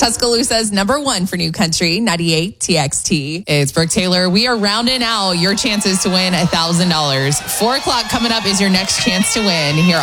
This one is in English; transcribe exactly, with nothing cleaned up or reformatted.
Tuscaloosa's number one for New Country, ninety-eight T X T. It's Brooke Taylor. We are rounding out your chances to win one thousand dollars. Four o'clock coming up is your next chance to win here on